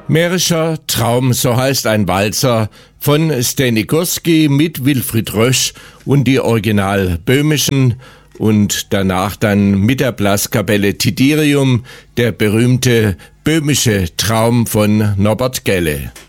Mährischer Traum, so heißt ein Walzer von Steny Goski mit Wilfried Rösch und die original böhmischen und danach dann mit der Blaskapelle Tidirium der berühmte böhmische Traum von Norbert Gelle.